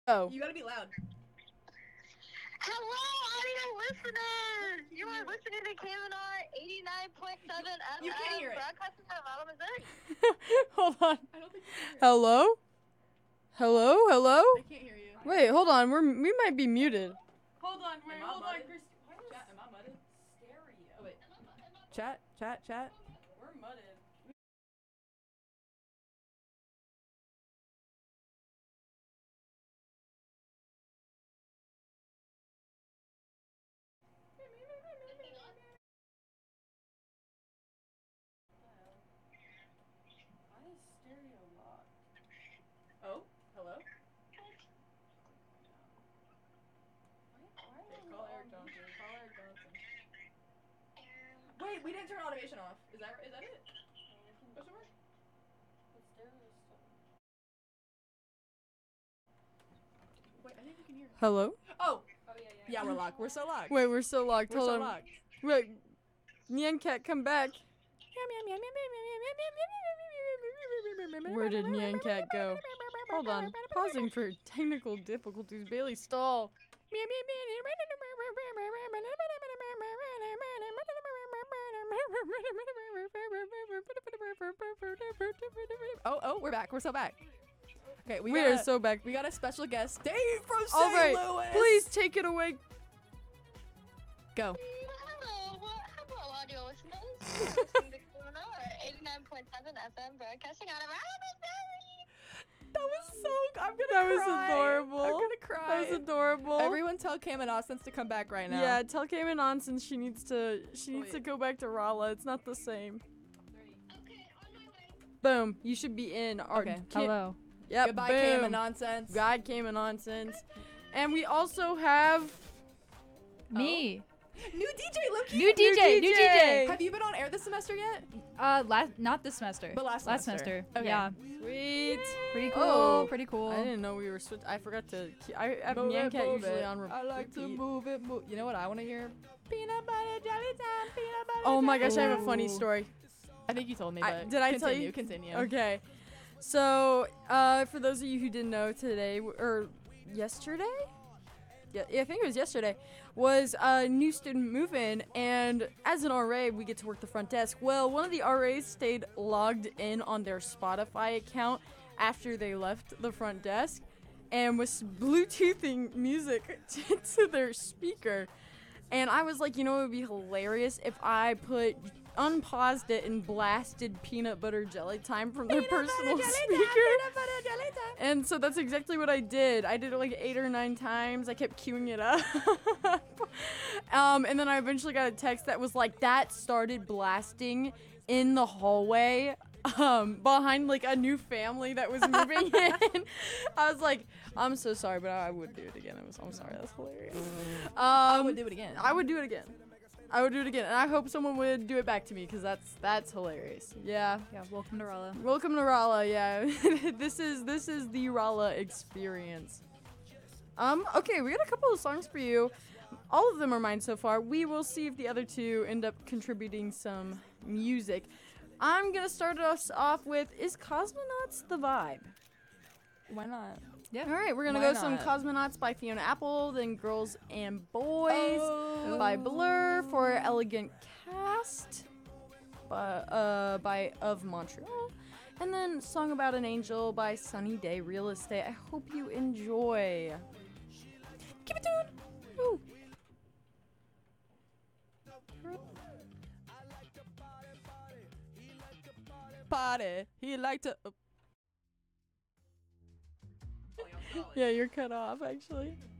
Oh. You gotta be loud. Hello, audio listeners! You are listening to KMNR 89.7 FM. You can't hear it. Broadcasting out of Alabama, Missouri. Hold on. I don't think you can hear it. Hello? Hello? Hello? I can't hear you. Wait, hold on. We might be muted. Hold on, wait, Am I hold on, muted? Christy. Chat, am I muted? Stereo. Oh, wait. Chat. We're muted. Why is stereo locked? Oh, hello? Okay, call Eric Johnson. Call Eric Johnson. Wait, we didn't turn automation off. Is that it? Question mark? Wait, I think we can hear. Hello? Oh! Yeah, we're locked. We're so locked. Wait, we're still locked. We're Hold so on. locked. Wait. Nyan Cat, come back. Where did Nyan Cat go? Hold on. Pausing for technical difficulties. Bailey stall. Oh, we're back. We're so back. Okay, We are so back. We got a special guest, Dave from St. All right, Louis. please take it away. Go. Hello, audio listeners. You're listening to KMNR 89.7 FM, broadcasting out of Alabama, Missouri. That was so. I'm gonna That was cry. adorable. I'm gonna cry. That was adorable. Everyone tell Cam and Austin to come back right now. Yeah, tell Cayman nonsense she needs to Wait. go back to Rolla. It's not the same. Okay, on my way. Boom. You should be in our Okay. Hello. Yep. Goodbye, boom. Cam and nonsense. God Cayman nonsense. And we also have Me. New DJ Loki. New DJ. Have you been on air this semester yet? Not this semester. But last semester. Okay. Yeah. Sweet. Pretty cool. Oh, Pretty cool. I didn't know we were switch. I forgot to. I have Move Nyan it, Cat move usually it. on I like to repeat. move it. You know what I want to hear? Peanut butter jelly time. Peanut butter. Oh my gosh, I have a jelly funny time. story. I think you told me. I- But did I tell you? Continue. Okay. So, for those of you who didn't know, today or yesterday, yeah, I think it was yesterday, was a new student move-in, and as an RA, we get to work the front desk. Well, one of the RAs stayed logged in on their Spotify account after they left the front desk, and was Bluetoothing music to their speaker. And I was like, you know, it would be hilarious if I unpaused it and blasted peanut butter jelly time from their personal speaker. And so that's exactly what I did. I did it like 8 or 9 times. I kept queuing it up. And then I eventually got a text that was like, that started blasting in the hallway behind like a new family that was moving in. I was like, I'm so sorry, but I would do it again. I'm sorry, that's hilarious. I would do it again. I would do it again. I would do it again, and I hope someone would do it back to me because that's hilarious. Yeah. Yeah. Welcome to Rolla. Welcome to Rolla. Yeah. this is the Rolla experience. Okay, we got a couple of songs for you. All of them are mine so far. We will see if the other two end up contributing some music. I'm gonna start us off with "Is Cosmonauts the Vibe?" Why not? Yeah. All right, we're gonna Why go some not? Cosmonauts by Fiona Apple, then Girls and Boys Oh. by Blur for Elegant Cast by Of Montreal, and then Song About an Angel by Sunny Day Real Estate. I hope you enjoy. Keep it tuned. Woo. Party. He liked to. Yeah, you're cut off actually.